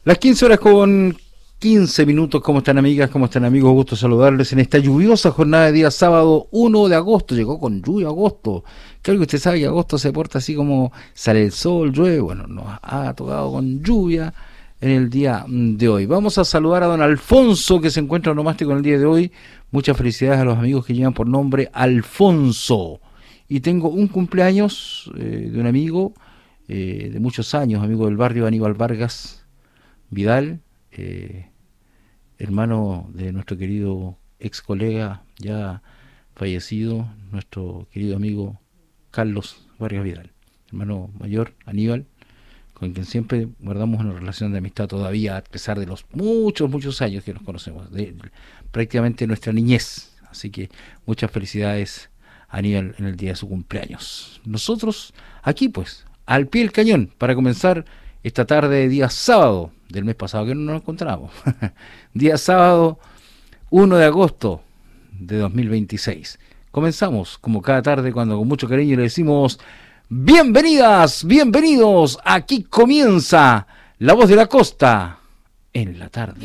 Las 15 horas con 15 minutos. ¿Cómo están, amigas? ¿Cómo están, amigos? Gusto saludarles en esta lluviosa jornada de día sábado 1 de agosto. Llegó con lluvia agosto. Creo que usted sabe que agosto se porta así como sale el sol, llueve. Bueno, nos ha tocado con lluvia en el día de hoy. Vamos a saludar a don Alfonso, que se encuentra onomástico en el día de hoy. Muchas felicidades a los amigos que llevan por nombre Alfonso. Y tengo un cumpleaños de un amigo de muchos años, amigo del barrio, Aníbal Vargas Vidal, hermano de nuestro querido ex colega ya fallecido, nuestro querido amigo Carlos Vargas Vidal, hermano mayor Aníbal, con quien siempre guardamos una relación de amistad todavía, a pesar de los muchos años que nos conocemos, de prácticamente nuestra niñez. Así que muchas felicidades a Aníbal en el día de su cumpleaños. Nosotros aquí pues, al pie del cañón, para comenzar esta tarde de día sábado del mes pasado, que no nos encontramos. Día sábado 1 de agosto de 2026. Comenzamos como cada tarde, cuando con mucho cariño le decimos bienvenidas, bienvenidos. Aquí comienza La Voz de la Costa en la tarde.